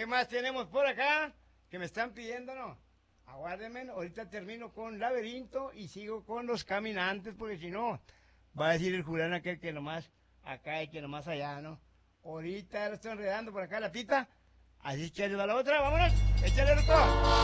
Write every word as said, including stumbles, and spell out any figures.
¿Qué más tenemos por acá? Que me están pidiendo, ¿no? Aguárdenme, ahorita termino con Laberinto y sigo con Los Caminantes, porque si no, va a decir el Julián aquel que nomás acá y que nomás allá, ¿no? Ahorita lo estoy enredando por acá la pita, así que va la otra, vámonos, échale todo.